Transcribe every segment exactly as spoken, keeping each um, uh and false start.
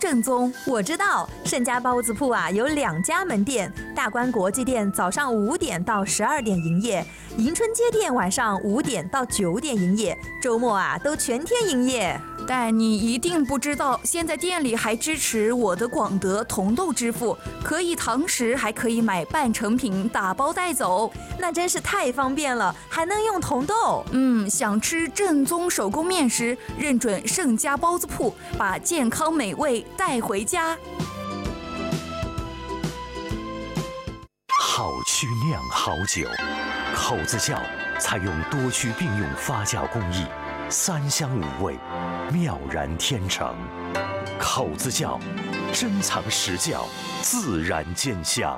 正宗。 我知道盛家包子铺啊有两家门店，大观国际店早上五点到十二点营业，迎春街店晚上五点到九点营业，周末啊都全天营业。 但你一定不知道，现在店里还支持我的广德同豆支付，可以堂食，还可以买半成品打包带走， 那真是太方便了，还能用同豆。 嗯，想吃正宗手工面食，认准盛家包子铺，把健康美味带回家。 好曲酿好酒，口子窖采用多区并用发酵工艺，三香五味，妙然天成。口子窖，珍藏实窖，自然见香。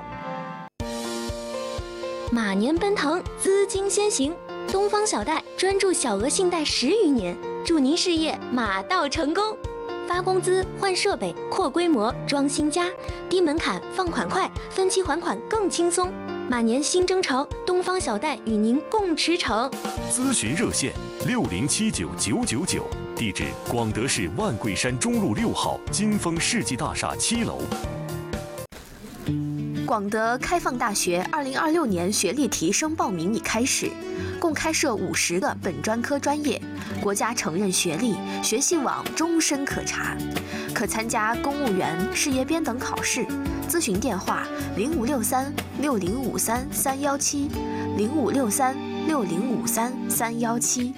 马年奔腾，资金先行，东方小贷专注小额信贷十余年，祝您事业马到成功。发工资、换设备、扩规模、装新家，低门槛，放款快，分期还款更轻松。马年新征程，东方小贷与您共驰骋。 咨询热线六零七九九九九，地址广德市万桂山中路六号金丰世纪大厦七楼。 广德开放大学二零二六年学历提升报名已开始，共开设五十个本专科专业，国家承认学历，学习网终身可查，可参加公务员、事业编等考试。咨询电话零五六三六零五三三幺七，零五六三六零五三三幺七。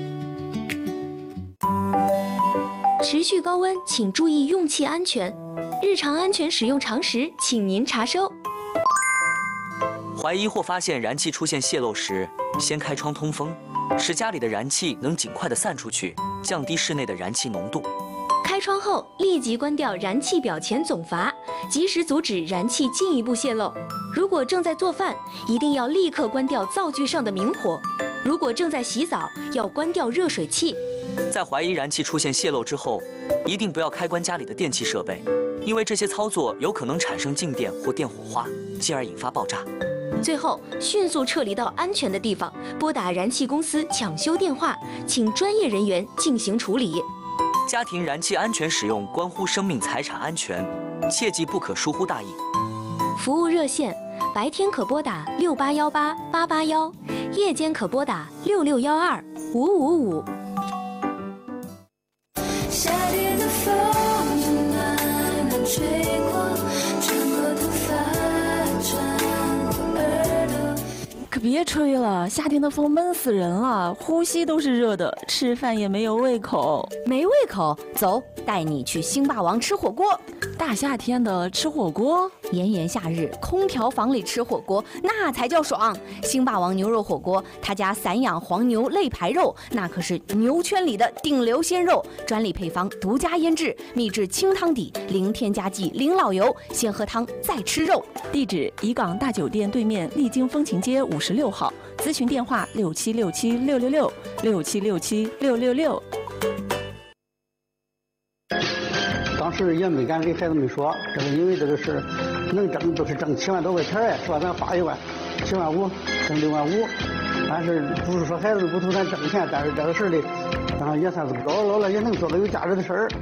持续高温，请注意用气安全。日常安全使用常识，请您查收。 怀疑或发现燃气出现泄漏时，先开窗通风，使家里的燃气能尽快的散出去，降低室内的燃气浓度。 开窗后立即关掉燃气表前总阀，及时阻止燃气进一步泄漏。如果正在做饭，一定要立刻关掉灶具上的明火；如果正在洗澡，要关掉热水器。 在怀疑燃气出现泄漏之后，一定不要开关家里的电器设备，因为这些操作有可能产生静电或电火花，进而引发爆炸。 最后，迅速撤离到安全的地方，拨打燃气公司抢修电话，请专业人员进行处理。 家庭燃气安全使用关乎生命财产安全，切记不可疏忽大意。 服务热线：白天可拨打六八幺八八八幺，夜间可拨打六六幺二五五五。 夏天的风慢慢吹过，穿过头发，穿过耳朵。 可别吹了，夏天的风闷死人了，呼吸都是热的，吃饭也没有胃口。 没胃口？走，带你去星霸王吃火锅。 大夏天的吃火锅， 炎炎夏日，空调房里吃火锅那才叫爽。星霸王牛肉火锅，他家散养黄牛肋排肉，那可是牛圈里的顶流鲜肉，专利配方，独家腌制，秘制清汤底，零添加剂，零老油，先喝汤再吃肉。 地址：怡港大酒店对面丽晶风情街五十六号，咨询电话六七六七六六六六七六七六六六。 当时也没敢给孩子们说，这个因为这个事能挣都是挣七万多块钱哎，是吧？咱花一万，七万五，挣六万五。但是不是说孩子们不图咱挣钱，但是这个事的，然后也算是老老了，也能做个有价值的事儿。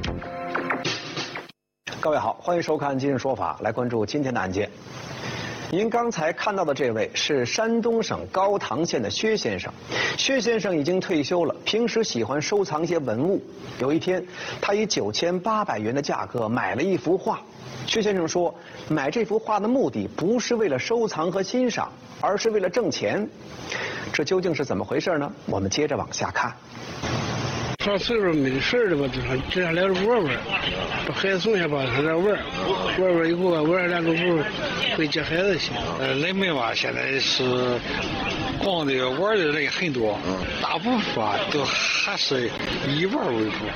各位好，欢迎收看《今日说法》，来关注今天的案件。您刚才看到的这位是山东省高唐县的薛先生。薛先生已经退休了，平时喜欢收藏一些文物。有一天，他以九千八百元的价格买了一幅画。薛先生说，买这幅画的目的不是为了收藏和欣赏，而是为了挣钱。这究竟是怎么回事呢？我们接着往下看。 上岁数没事的吧，就上这样来玩玩，把孩子送下吧，他这玩玩玩以后啊，玩两个屋会接孩子去。 呃，人们吧，现在是逛的玩的人很多，大部分吧都还是以玩为主。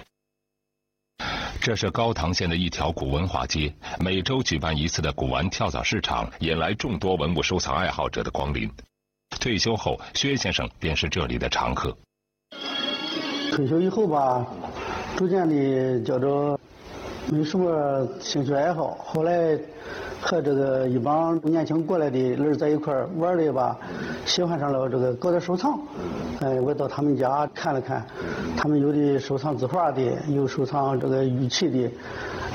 这是高唐县的一条古文化街，每周举办一次的古玩跳蚤市场，引来众多文物收藏爱好者的光临。退休后，薛先生便是这里的常客。 退休以后吧，逐渐的叫做没什么兴趣爱好。后来和这个一帮年轻过来的人在一块玩的吧，喜欢上了这个搞点收藏。哎，我到他们家看了看，他们有的收藏字画的，有收藏这个玉器的。